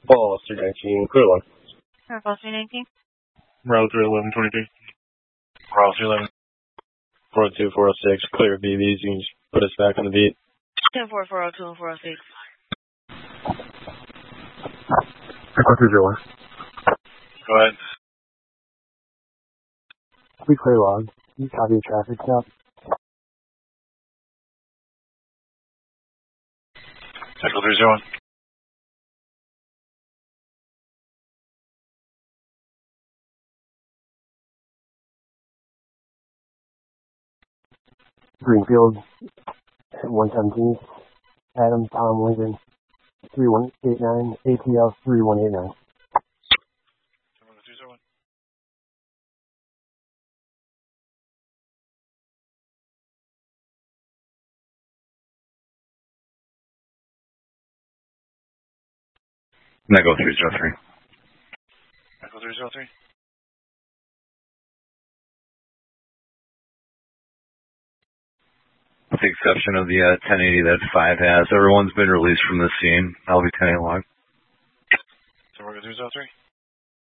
Ball 319, clear line. Ball 319. Route 311, 22. Route 311. 402, 406, clear BBs. You can just put us back on the beat. 10-4, 402 and 406. Echo 301. Go ahead. We clear log. You copy the traffic stop. Echo 301. Greenfield, 117. Adam, Tom, Lincoln, 3189, ATL 3189. Echo 303. Echo 303. With the exception of the 1080 that 5 has, everyone's been released from the scene. I'll be 10 log. So we're 303.